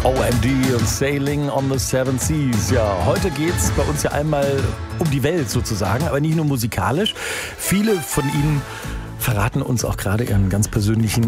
OMD und Sailing on the Seven Seas. Ja, heute geht's bei uns ja einmal um die Welt sozusagen, aber nicht nur musikalisch. Viele von Ihnen verraten uns auch gerade ihren ganz persönlichen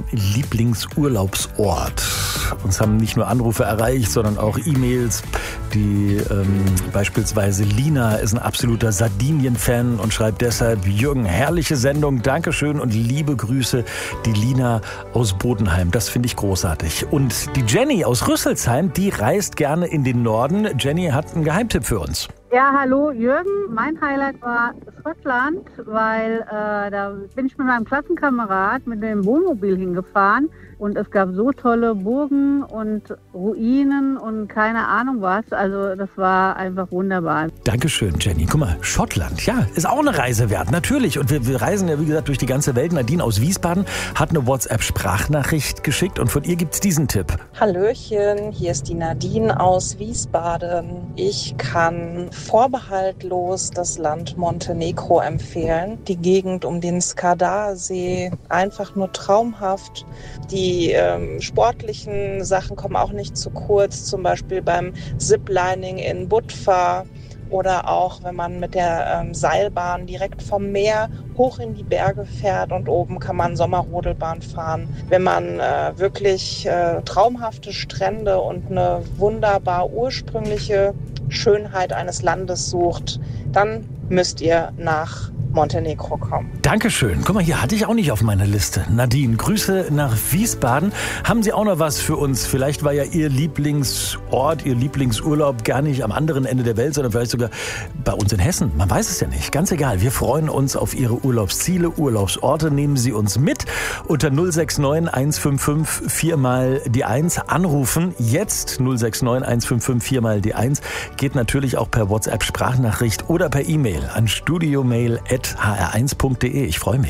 Lieblingsurlaubsort. Uns haben nicht nur Anrufe erreicht, sondern auch E-Mails. Die beispielsweise Lina ist ein absoluter Sardinien-Fan und schreibt deshalb: Jürgen, herrliche Sendung, Dankeschön und liebe Grüße, die Lina aus Bodenheim. Das finde ich großartig. Und die Jenny aus Rüsselsheim, die reist gerne in den Norden. Jenny hat einen Geheimtipp für uns. Ja, hallo Jürgen. Mein Highlight war Schottland, weil da bin ich mit meinem Klassenkamerad mit dem Wohnmobil hingefahren und es gab so tolle Burgen und Ruinen und keine Ahnung was. Also das war einfach wunderbar. Dankeschön, Jenny. Guck mal, Schottland, ja, ist auch eine Reise wert, natürlich. Und wir reisen ja, wie gesagt, durch die ganze Welt. Nadine aus Wiesbaden hat eine WhatsApp-Sprachnachricht geschickt und von ihr gibt's diesen Tipp. Hallöchen, hier ist die Nadine aus Wiesbaden. Ich kann vorbehaltlos das Land Montenegro empfehlen. Die Gegend um den Skadar-See, einfach nur traumhaft. Die sportlichen Sachen kommen auch nicht zu kurz, zum Beispiel beim Ziplining in Budva oder auch wenn man mit der Seilbahn direkt vom Meer hoch in die Berge fährt und oben kann man Sommerrodelbahn fahren. Wenn man wirklich traumhafte Strände und eine wunderbar ursprüngliche Schönheit eines Landes sucht, dann müsst ihr nach Montenegro kommen. Dankeschön. Guck mal, hier hatte ich auch nicht auf meiner Liste. Nadine, Grüße nach Wiesbaden. Haben Sie auch noch was für uns? Vielleicht war ja Ihr Lieblingsort, Ihr Lieblingsurlaub gar nicht am anderen Ende der Welt, sondern vielleicht sogar bei uns in Hessen. Man weiß es ja nicht. Ganz egal. Wir freuen uns auf Ihre Urlaubsziele, Urlaubsorte. Nehmen Sie uns mit unter 069 155 4 mal die 1. Anrufen. Jetzt 069 155 4 mal die 1. Geht natürlich auch per WhatsApp-Sprachnachricht oder per E-Mail an studiomail@hr1.de. Ich freue mich.